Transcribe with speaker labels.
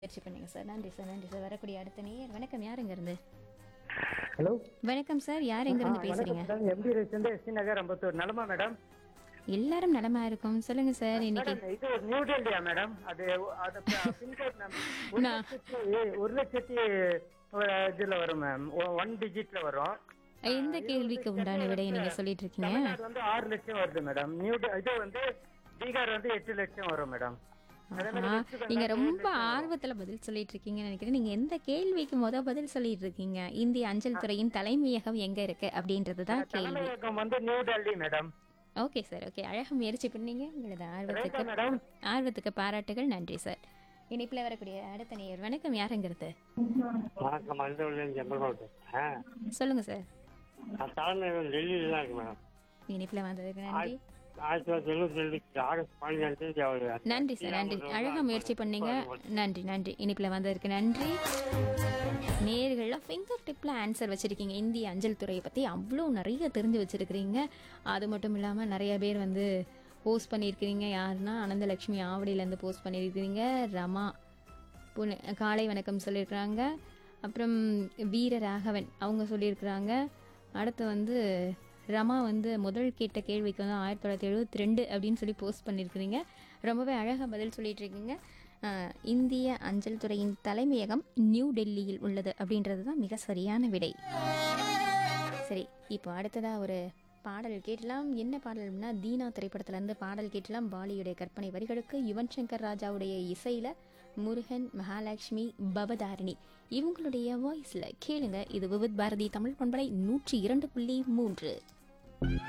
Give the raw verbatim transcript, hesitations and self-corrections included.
Speaker 1: முயற்சி பண்ணுங்க சார். நன்றி சார், நன்றி சார். வரக்கூடிய அடுத்த நேயர் வணக்கம். யார் எங்க இருந்து?
Speaker 2: ஹலோ
Speaker 1: வணக்கம் சார். யார் எங்க இருந்து பேசுறீங்க?
Speaker 2: மேடம், எம்டி ரேஸ் எஸ்டி நகர் அம்பத்தூர். நலமா மேடம்?
Speaker 1: எல்லாரும் நலமா இருக்கும். சொல்லுங்க சார். இன்னைக்கு
Speaker 2: மேடம், இது ஒரு நியூ டெல்லியா மேடம்? அது அது பின்கோட் ஒரு
Speaker 1: நான்-
Speaker 2: லட்சத்தி ஒரு லட்சத்தி ஒரு இதுல வரும் மேம், ஒன் டிஜிட்ல வரும்.
Speaker 1: எந்த கேள்விக்கு உண்டான விடையை நீங்க சொல்லிட்டு இருக்கீங்க?
Speaker 2: தமிழ்நாடு வந்து ஆறு லட்சம் வருது மேடம். நியூ டெ- இது வந்து பீகார் வந்து எட்டு லட்சம் வரும் மேடம். அதே மாதிரி
Speaker 1: ஆஹா,
Speaker 2: வெஸ்ட் பெங்கால்
Speaker 1: நீங்க
Speaker 2: ஏழு
Speaker 1: ரொம்ப
Speaker 2: லட்சம் வரும்.
Speaker 1: ஆர்வத்துல பதில் சொல்லிட்டு இருக்கீங்கன்னு நினைக்கிறேன். நீங்க எந்த கேள்விக்கு முத பதில் சொல்லிட்டு இருக்கீங்க? இந்திய அஞ்சல் துறையின் தலைமையகம் எங்க இருக்கு அப்படின்றதுதான் கேள்வி.
Speaker 2: தலைமையகம் வந்து new Delhi madam.
Speaker 1: Okay sir, okay. அழகா முயற்சி பண்ணீங்க. உங்களது
Speaker 2: ரைட்டா
Speaker 1: ஆர்வத்துக்கு
Speaker 2: மேடம்?
Speaker 1: ஆர்வத்துக்கு பாராட்டுகள். நன்றி சார். இனிப்புல வரக்கூடிய அடுத்த நேயர் வணக்கம். யாருங்கிறது?
Speaker 3: வணக்கம், மருந்தவர்கள் செம்பல்கோட்டை. ஆ
Speaker 1: சொல்லுங்க சார்.
Speaker 3: நான் தலைமையில் டெல்லியில் தான் இருக்கு மேடம்.
Speaker 1: இனிப்புல வந்ததுக்கு நன்றி.
Speaker 3: ஆயிரத்தி தொள்ளாயிரத்தி எழுபத்தி ரெண்டு ஆகஸ்ட் பதினஞ்சாம் தேதி அவர்
Speaker 1: நன்றி சார், நன்றி. அழகா முயற்சி பண்ணீங்க. நன்றி, நன்றி. இனிப்புல வந்ததற்கு நன்றி. நேர்கள்லாம் ஃபிங்கர் டிப்ல ஆன்சர் வச்சிருக்கீங்க. இந்திய அஞ்சல் துறையை பத்தி அவ்வளோ நிறைய தெரிஞ்சு வச்சிருக்கிறீங்க. அது மட்டும் இல்லாம நிறைய பேர் வந்து போஸ்ட் பண்ணியிருக்கிறீங்க. யாருன்னா அனந்தலட்சுமி ஆவடியிலேருந்து போஸ்ட் பண்ணியிருக்கிறீங்க. ரமா புனே காலை வணக்கம் சொல்லியிருக்கிறாங்க. அப்புறம் வீர ராகவன் அவங்க சொல்லியிருக்கிறாங்க. அடுத்து வந்து ரமா வந்து முதல் கேட்ட கேள்விக்கு வந்து ஆயிரத்தி தொள்ளாயிரத்தி எழுபத்தி ரெண்டு அப்படின்னு சொல்லி போஸ்ட் பண்ணியிருக்கிறீங்க. ரொம்பவே அழகாக பதில் சொல்லிட்டு இருக்கீங்க. ஆஹ், இந்திய அஞ்சல் துறையின் தலைமையகம் நியூ டெல்லியில் உள்ளது அப்படின்றது தான் மிக சரியான விடை. சரி, இப்போ அடுத்ததா ஒரு பாடல் கேட்டலாம். என்ன பாடல்னா தீனா திரைப்படத்துல இருந்து பாடல் கேட்டலாம். பாலியுடைய கற்பனை வரிகளுக்கு யுவன் சங்கர் ராஜாவுடைய இசையில முருகன், மகாலட்சுமி, பவதாரிணி இவங்களுடைய வாய்ஸ்ல கேளுங்க. இது விவித் பாரதி தமிழ் பண்பலை நூற்றி இரண்டு புள்ளி மூன்று.